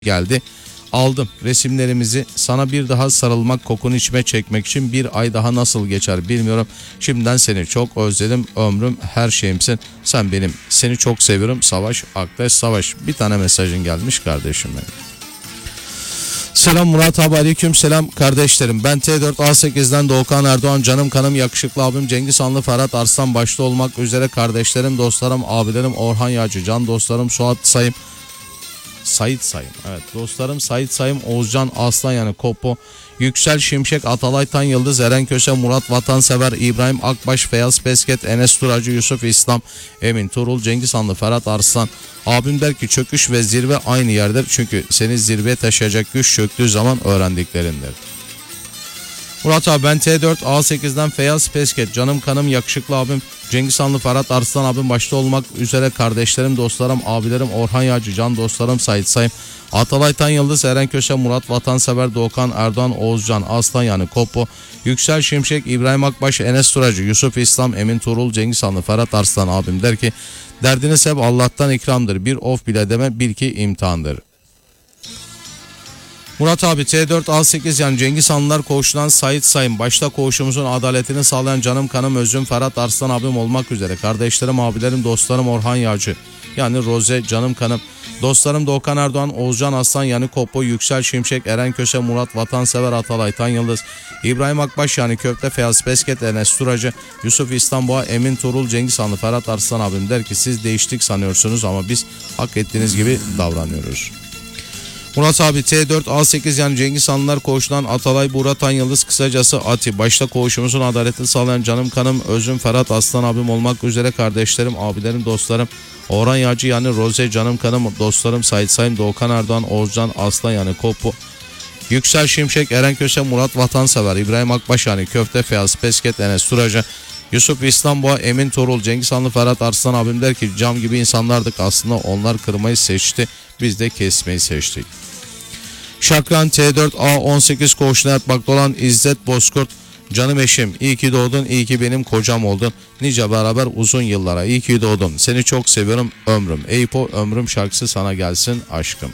geldi. Aldım resimlerimizi, sana bir daha sarılmak, kokunu içime çekmek için bir ay daha nasıl geçer bilmiyorum. Şimdiden seni çok özledim, ömrüm her şeyimsin, sen benim, seni çok seviyorum. Savaş Aktaş. Savaş, bir tane mesajın gelmiş kardeşim benim. Selam Murat abi, aleyküm selam kardeşlerim. Ben T4A8'den Doğukan Erdoğan, canım kanım yakışıklı abim Cengiz Hanlı, Ferhat Arslan başta olmak üzere kardeşlerim, dostlarım, abilerim Orhan Yağcı, can dostlarım Suat Sayım, Sait Sayım, evet dostlarım Sait Sayım, Oğuzcan Aslan yani Kopo, Yüksel Şimşek, Atalay Tan Yıldız, Eren Köse, Murat Vatansever, İbrahim Akbaş, Feyyaz Pesket, Enes Turacı, Yusuf İslam, Emin Turul, Cengiz Hanlı, Ferhat Arslan. Abim der ki çöküş ve zirve aynı yerdir, çünkü seni zirveye taşıyacak güç çöktüğü zaman öğrendiklerindir. Murat abi, ben T4A8'den Feyyaz Pesket, canım kanım yakışıklı abim Cengiz Hanlı, Ferhat Arslan abim başta olmak üzere kardeşlerim, dostlarım, abilerim Orhan Yağcı, can dostlarım Sait Sayım, Atalay Tan Yıldız, Eren Köse, Murat Vatansever, Doğukan Erdoğan, Oğuzcan Aslan yani Kopo, Yüksel Şimşek, İbrahim Akbaş, Enes Turacı, Yusuf İslam, Emin Turul, Cengiz Hanlı, Ferhat Arslan abim der ki derdiniz hep Allah'tan ikramdır, bir of bile deme, bil ki imtihandır. Murat abi, T4A8 yani Cengiz Hanlılar koğuşundan Sait Sayın, başta koğuşumuzun adaletini sağlayan canım kanım özüm Ferhat Arslan abim olmak üzere kardeşlerim, abilerim, dostlarım Orhan Yağcı yani Roze, canım kanım dostlarım Doğukan Erdoğan, Oğuzcan Aslan yani Kopo, Yüksel Şimşek, Eren Köse, Murat Vatansever, Atalay Tan Yıldız, İbrahim Akbaş yani Köfte, Feyyaz Pesket, Enes Turacı, Yusuf İstanbul'a, Emin Turul, Cengiz Hanlı, Ferhat Arslan abim der ki siz değiştik sanıyorsunuz ama biz hak ettiğiniz gibi davranıyoruz. Murat abi, T4A8 yani Cengiz Hanlılar koğuşundan Atalay Buğra Tan Yıldız, kısacası Ati, başta koğuşumuzun adaletini sağlayan canım kanım özüm Ferhat Aslan abim olmak üzere kardeşlerim, abilerim, dostlarım Orhan Yağcı yani Roze, canım kanım dostlarım Sait Sayın, Doğukan Erdoğan, Oğuzcan Aslan yani Kopu, Yüksel Şimşek, Eren Köse, Murat Vatansever, İbrahim Akbaş yani Köfte, Feyyaz Pesket, Enes Turacı, Yusuf İstanbul'a, Emin Torul, Cengiz Hanlı, Ferhat Arslan abim der ki cam gibi insanlardık aslında, onlar kırmayı seçti, biz de kesmeyi seçtik. Şakran T4A18 koğuşuna yatmakta olan İzzet Bozkurt, canım eşim iyi ki doğdun, iyi ki benim kocam oldun, nice beraber uzun yıllara, iyi ki doğdun, seni çok seviyorum ömrüm. Eypo ömrüm şarkısı sana gelsin aşkım.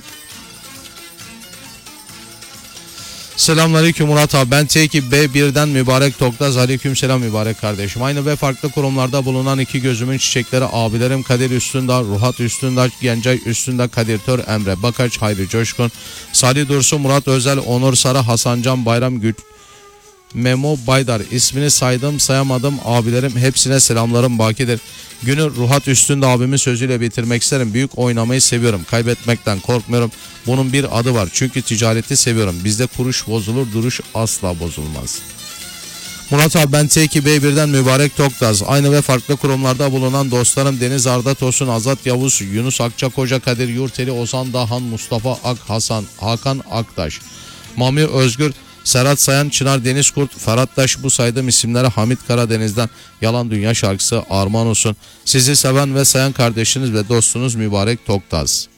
Selamünaleyküm Murat abi, ben T2B1'den Mübarek Toktaz, aleykümselam mübarek kardeşim. Aynı ve farklı kurumlarda bulunan iki gözümün çiçekleri abilerim Kadir Üstündağ, Ruhat Üstündağ, Gencay Üstündağ, Kadir Tör, Emre Bakaç, Hayri Coşkun, Salih Dursun, Murat Özel, Onur Sarı, Hasancan Bayram, Güç, Memo Baydar, ismini saydım sayamadım abilerim, hepsine selamlarım bakidir. Günü Ruhat Üstünde abimin sözüyle bitirmek isterim. Büyük oynamayı seviyorum, kaybetmekten korkmuyorum. Bunun bir adı var, çünkü ticareti seviyorum. Bizde kuruş bozulur, duruş asla bozulmaz. Murat abi, ben T2B1'den Mübarek Toktaz. Aynı ve farklı kurumlarda bulunan dostlarım Deniz Arda Tosun, Azat Yavuz, Yunus Akçakoca, Kadir Yurteli, Ozan Dahan, Mustafa Ak Hasan, Hakan Aktaş, Mami Özgür, Serhat Sayan, Çınar Denizkurt, Ferhat Taş, bu saydığım isimlere Hamit Karadeniz'den Yalan Dünya şarkısı armağan olsun. Sizi seven ve sayan kardeşiniz ve dostunuz Mübarek Toktaz.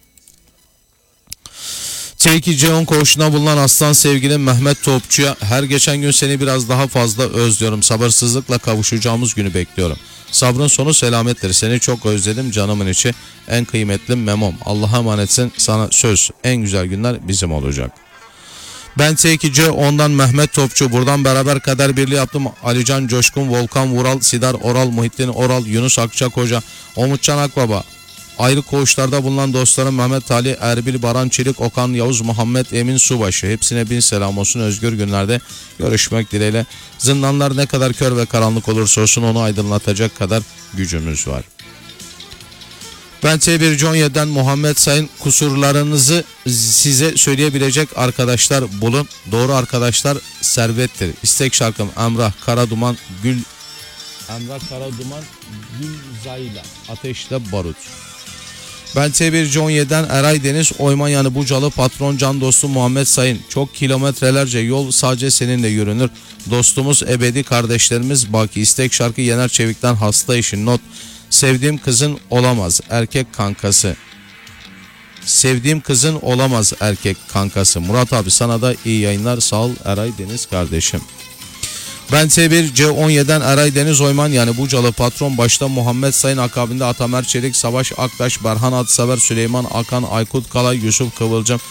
T2C10 koğuşuna bulunan aslan sevgilim Mehmet Topçu'ya, her geçen gün seni biraz daha fazla özlüyorum. Sabırsızlıkla kavuşacağımız günü bekliyorum. Sabrın sonu selamettir. Seni çok özledim canımın içi. En kıymetlim Memom. Allah'a emanetsin, sana söz. En güzel günler bizim olacak. Ben T2C ondan Mehmet Topçu, buradan beraber kader birliği yaptım. Alican Coşkun, Volkan Vural, Sidar Oral, Muhittin Oral, Yunus Akçakoca, Umutcan Akbaba. Ayrı koğuşlarda bulunan dostlarım Mehmet Ali, Erbil, Baran Çelik, Okan Yavuz, Muhammed Emin Subaşı. Hepsine bin selam olsun, özgür günlerde görüşmek dileğiyle. Zindanlar ne kadar kör ve karanlık olursa olsun onu aydınlatacak kadar gücümüz var. Ben T1C17'den Muhammed Sayın, kusurlarınızı size söyleyebilecek arkadaşlar bulun. Doğru arkadaşlar servettir. İstek şarkım Emrah Karaduman Gül Zayla Ateşle Barut. Ben T1C17'den Eray Deniz Oyman yani Bucalı, patron can dostu Muhammed Sayın. Çok kilometrelerce yol sadece seninle yürünür. Dostumuz ebedi, kardeşlerimiz baki. İstek şarkı Yener Çevik'ten Hasta İşin. Not: sevdiğim kızın olamaz erkek kankası. Sevdiğim kızın olamaz erkek kankası. Murat abi, sana da iyi yayınlar, sağ ol Eray Deniz kardeşim. Ben T1 C17'den Eray Deniz Oyman yani Bucalı patron başta Muhammed Sayın akabinde Atamer Çelik, Savaş Aktaş, Berhan Atsever, Süleyman Akan, Aykut Kala, Yusuf Kıvılcım,